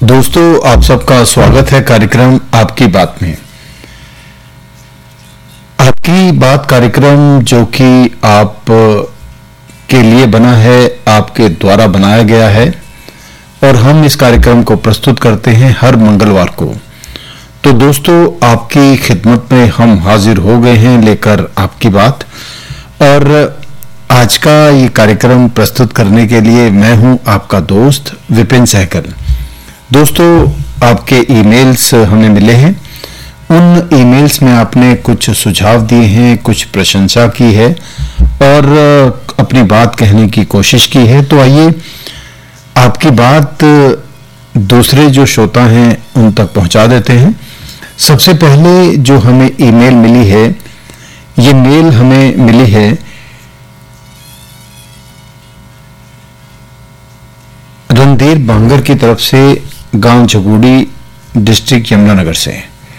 दोस्तों, आप सबका स्वागत है कार्यक्रम आपकी बात में। आपकी बात कार्यक्रम जो कि आप के लिए बना है, आपके द्वारा बनाया गया है और हम इस कार्यक्रम को प्रस्तुत करते हैं हर मंगलवार को। तो दोस्तों, आपकी खिदमत में हम हाजिर हो गए हैं लेकर आपकी बात। और आज का ये कार्यक्रम प्रस्तुत करने के लिए मैं हूं आपका दोस्त विपिन सहगल। दोस्तों, आपके ईमेल्स हमें मिले हैं। उन ईमेल्स में आपने कुछ सुझाव दिए हैं, कुछ प्रशंसा की है और अपनी बात कहने की कोशिश की है। तो आइए आपकी बात दूसरे जो श्रोता हैं उन तक पहुंचा देते हैं। सबसे पहले जो हमें ईमेल मिली है, ये मेल हमें मिली है रणधीर बांगर की तरफ से, गांव झगुड़ी, डिस्ट्रिक्ट यमुनानगर से।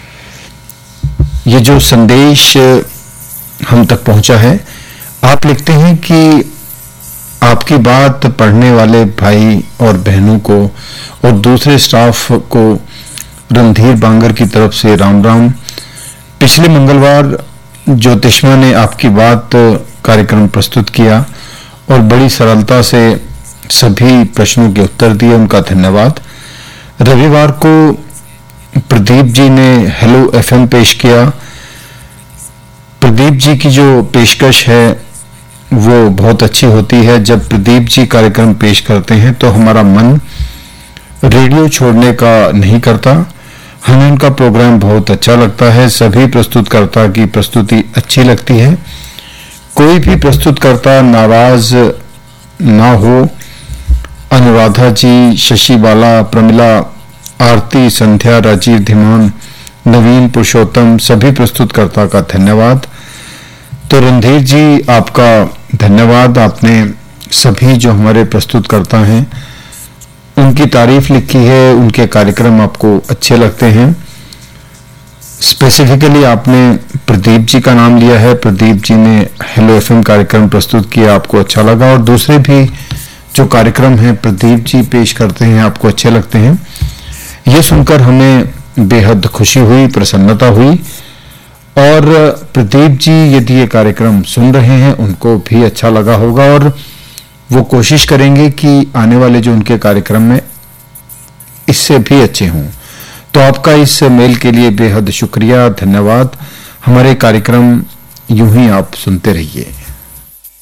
ये जो संदेश हम तक पहुंचा है, आप लिखते हैं कि आपकी बात पढ़ने वाले भाई और बहनों को और दूसरे स्टाफ को रणधीर बांगर की तरफ से राम राम। पिछले मंगलवार ज्योतिष्मा ने आपकी बात कार्यक्रम प्रस्तुत किया और बड़ी सरलता से सभी प्रश्नों के उत्तर दिए, उनका धन्यवाद। रविवार को प्रदीप जी ने हेलो एफएम पेश किया। प्रदीप जी की जो पेशकश है वो बहुत अच्छी होती है। जब प्रदीप जी कार्यक्रम पेश करते हैं तो हमारा मन रेडियो छोड़ने का नहीं करता। हमें उनका प्रोग्राम बहुत अच्छा लगता है। सभी प्रस्तुतकर्ता की प्रस्तुति अच्छी लगती है। कोई भी प्रस्तुतकर्ता नाराज ना हो। अनुराधा जी, शशि बाला, प्रमिला, आरती, संध्या, राजीव धीमान, नवीन, पुरुषोत्तम, सभी प्रस्तुतकर्ता का धन्यवाद। तो रणधीर जी, आपका धन्यवाद। आपने सभी जो हमारे प्रस्तुतकर्ता हैं उनकी तारीफ लिखी है, उनके कार्यक्रम आपको अच्छे लगते हैं। स्पेसिफिकली आपने प्रदीप जी का नाम लिया है। प्रदीप जी ने हेलो एफएम कार्यक्रम प्रस्तुत किया, आपको अच्छा लगा। और दूसरे भी जो कार्यक्रम हैं प्रदीप जी पेश करते हैं, आपको अच्छे लगते हैं। ये सुनकर हमें बेहद खुशी हुई, प्रसन्नता हुई। और प्रदीप जी यदि ये कार्यक्रम सुन रहे हैं, उनको भी अच्छा लगा होगा और वो कोशिश करेंगे कि आने वाले जो उनके कार्यक्रम में इससे भी अच्छे हों। तो आपका इस मेल के लिए बेहद शुक्रिया, धन्यवाद। हमारे कार्यक्रम यूं ही आप सुनते रहिए।